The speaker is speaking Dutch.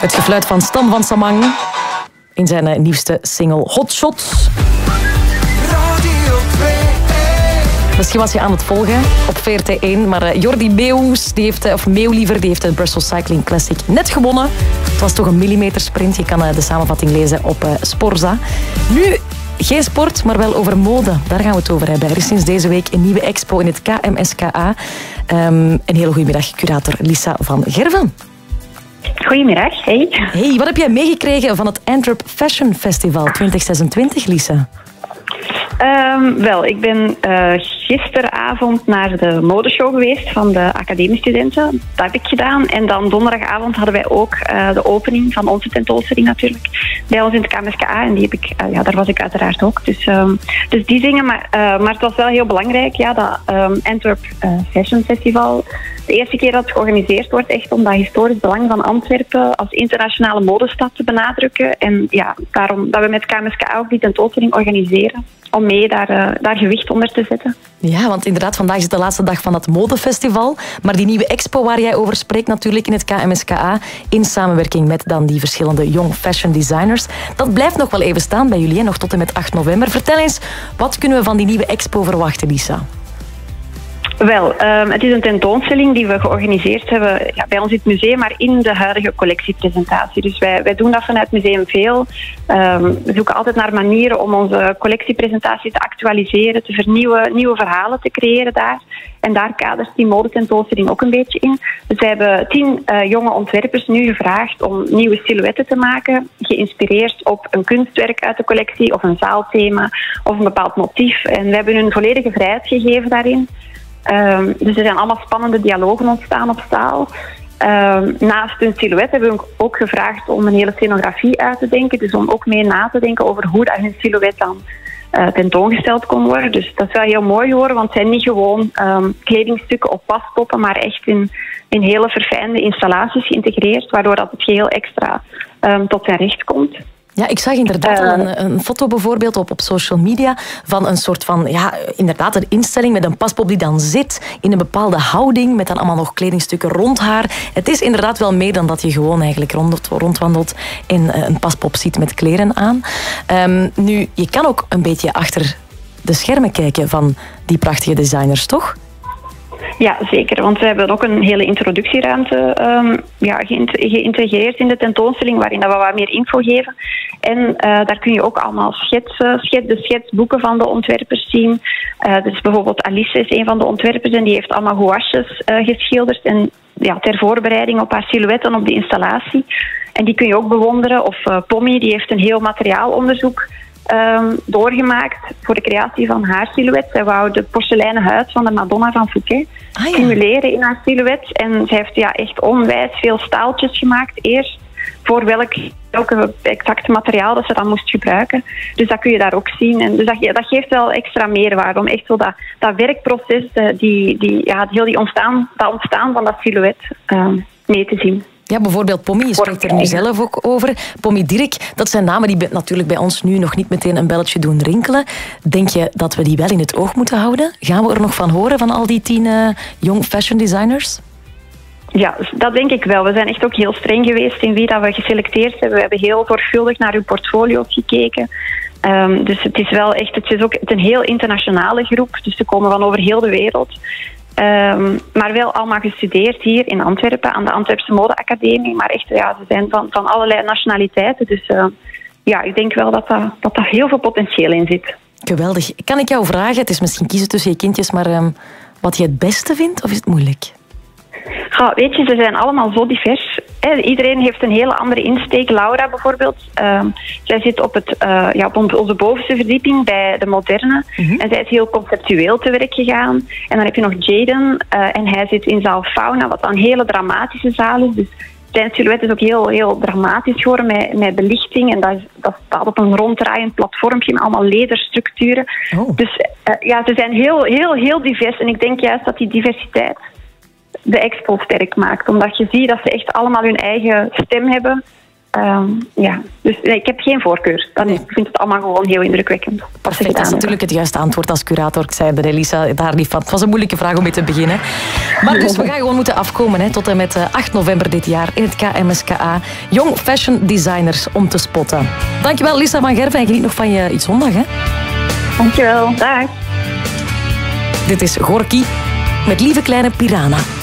Het gefluit van Stan van Samang in zijn nieuwste single Hot Shots. Misschien was je aan het volgen op VRT1, maar Jordi Meeuws, die heeft de Brussels Cycling Classic net gewonnen. Het was toch een millimetersprint. Je kan de samenvatting lezen op Sporza. Nu, geen sport, maar wel over mode. Daar gaan we het over hebben. Er is sinds deze week een nieuwe expo in het KMSKA. Een hele goede middag, curator Lisa van Gerven. Goedemiddag, hey. Hey, wat heb jij meegekregen van het Antwerp Fashion Festival 2026, Lisa? Wel, ik ben gisteravond naar de modeshow geweest van de academiestudenten. Dat heb ik gedaan. En dan donderdagavond hadden wij ook de opening van onze tentoonstelling natuurlijk bij ons in het KMSKA. En die heb ik, daar was ik uiteraard ook. Dus die dingen. Maar het was wel heel belangrijk, dat Antwerp Fashion Festival. De eerste keer dat het georganiseerd wordt, echt om dat historisch belang van Antwerpen als internationale modestad te benadrukken. En daarom dat we met KMSKA ook die tentoonstelling organiseren. Om mee daar gewicht onder te zetten. Ja, want inderdaad, vandaag is de laatste dag van het modefestival. Maar die nieuwe expo waar jij over spreekt natuurlijk in het KMSKA, in samenwerking met dan die verschillende young fashion designers, dat blijft nog wel even staan bij jullie, nog tot en met 8 november. Vertel eens, wat kunnen we van die nieuwe expo verwachten, Lisa? Wel, het is een tentoonstelling die we georganiseerd hebben bij ons in het museum, maar in de huidige collectiepresentatie. Dus wij doen dat vanuit het museum veel. We zoeken altijd naar manieren om onze collectiepresentatie te actualiseren, te vernieuwen, nieuwe verhalen te creëren daar. En daar kadert die modetentoonstelling ook een beetje in. Dus wij hebben 10 jonge ontwerpers nu gevraagd om nieuwe silhouetten te maken, geïnspireerd op een kunstwerk uit de collectie of een zaalthema of een bepaald motief. En we hebben hun volledige vrijheid gegeven daarin. Dus er zijn allemaal spannende dialogen ontstaan op zaal. Naast hun silhouet hebben we ook gevraagd om een hele scenografie uit te denken. Dus om ook mee na te denken over hoe dat hun silhouet dan tentoongesteld kon worden. Dus dat is wel heel mooi geworden, want het zijn niet gewoon kledingstukken of paspoppen, maar echt in hele verfijnde installaties geïntegreerd, waardoor dat het geheel extra tot zijn recht komt. Ja, ik zag inderdaad een foto bijvoorbeeld op social media van een soort van, inderdaad een instelling met een paspop die dan zit in een bepaalde houding met dan allemaal nog kledingstukken rond haar. Het is inderdaad wel meer dan dat je gewoon eigenlijk rondwandelt en een paspop ziet met kleren aan. Nu, je kan ook een beetje achter de schermen kijken van die prachtige designers, toch? Ja, zeker. Want we hebben ook een hele introductieruimte geïntegreerd in de tentoonstelling, waarin we wat meer info geven. En daar kun je ook allemaal de schetsboeken van de ontwerpers zien. Dus bijvoorbeeld Alice is een van de ontwerpers en die heeft allemaal gouaches geschilderd. En ter voorbereiding op haar silhouetten op de installatie. En die kun je ook bewonderen. Of Pommy, die heeft een heel materiaalonderzoek doorgemaakt voor de creatie van haar silhouet. Zij wou de porseleinen huid van de Madonna van Fouquet simuleren in haar silhouet. En zij heeft echt onwijs veel staaltjes gemaakt eerst voor welke exacte materiaal dat ze dan moest gebruiken. Dus dat kun je daar ook zien. En dus dat geeft wel extra meerwaarde om echt zo dat werkproces, dat ontstaan van dat silhouet mee te zien. Ja, bijvoorbeeld Pommy, je spreekt er nu zelf ook over. Pommy Dirk, dat zijn namen die natuurlijk bij ons nu nog niet meteen een belletje doen rinkelen. Denk je dat we die wel in het oog moeten houden? Gaan we er nog van horen, van al die 10 young fashion designers? Ja, dat denk ik wel. We zijn echt ook heel streng geweest in wie dat we geselecteerd hebben. We hebben heel zorgvuldig naar uw portfolio's gekeken. Dus het is wel echt, het is ook een heel internationale groep. Dus ze komen van over heel de wereld. Maar wel allemaal gestudeerd hier in Antwerpen, aan de Antwerpse Modeacademie. Maar echt, ze zijn van allerlei nationaliteiten. Dus ik denk wel dat daar heel veel potentieel in zit. Geweldig. Kan ik jou vragen, het is misschien kiezen tussen je kindjes, maar wat je het beste vindt, of is het moeilijk? Weet je, ze zijn allemaal zo divers. Iedereen heeft een hele andere insteek. Laura bijvoorbeeld, zij zit op onze bovenste verdieping bij de moderne. En zij is heel conceptueel te werk gegaan. En dan heb je nog Jaden en hij zit in zaal Fauna, wat een hele dramatische zaal is. Dus zijn silhouet is ook heel, heel dramatisch geworden met belichting. En dat staat op een ronddraaiend platformpje met allemaal lederstructuren. Dus ze zijn heel, heel, heel divers. En ik denk juist dat die diversiteit de expo sterk maakt. Omdat je ziet dat ze echt allemaal hun eigen stem hebben. Dus nee, ik heb geen voorkeur. Ik vind het allemaal gewoon heel indrukwekkend. Perfect, dat is natuurlijk het juiste antwoord als curator. Ik zei er, Elisa, daar niet van. Het was een moeilijke vraag om mee te beginnen. Maar dus we gaan gewoon moeten afkomen tot en met 8 november dit jaar in het KMSKA. Jong Fashion Designers om te spotten. Dankjewel, Lisa van Gerven. En geniet nog van je zondag. Hè? Dankjewel. Dag. Dit is Gorky met Lieve Kleine Piranha.